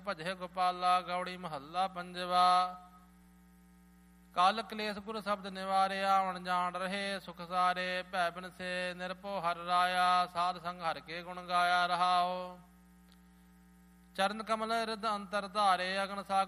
ਭਜੇ ਗੋਪਾਲਾ। ਗੌੜੀ ਮਹੱਲਾ ਪੰਜਵਾ। ਕਲ ਕਲੇਸ਼ ਗੁਰ ਸ਼ਬਦ ਨਿਵਾਰਿਆ। ਹੁਣ ਜਾਣ ਰਹੇ ਸੁਖ ਸਾਰੇ। ਭੈ ਬਿਨ ਸੇ ਨਿਰਭਉ ਹਰਿ ਰਾਇਆ। ਸਾਧ ਸੰਗ ਹਰਿ ਕੇ ਗੁਣ ਗਾਇਆ ਰਹਾਓ। ਚਰਨ ਕਮਲ ਰਿਦ ਅੰਤਰ ਧਾਰੇ। ਅਗਨ ਸਾਗਰ